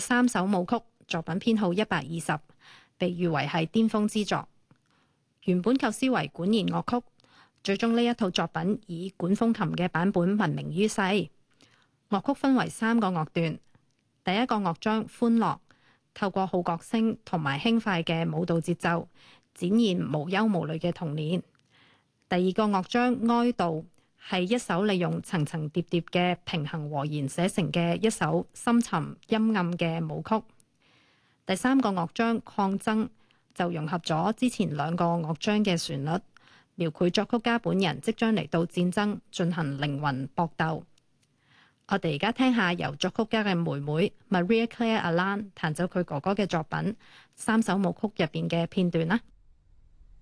三首舞曲，作品編號120，被譽為係巔峰之作。原本構思為管弦樂曲，最終呢一套作品以管風琴嘅版本聞名於世。樂曲分為3個樂段，第一個樂章歡樂，透過號角聲同埋輕快嘅舞蹈節奏，展現無憂無慮嘅童年。第二個樂章哀悼，係一首利用層層疊疊嘅平衡和弦寫成嘅一首深沉陰暗嘅舞曲。第三個樂章抗爭，就融合咗之前2個樂章嘅旋律，描繪作曲家本人即將嚟到戰爭進行靈魂搏鬥。我哋而家聽下由作曲家嘅妹妹 Maria Claire Alan 彈奏佢哥哥嘅作品《三首舞曲》入邊嘅片段啦。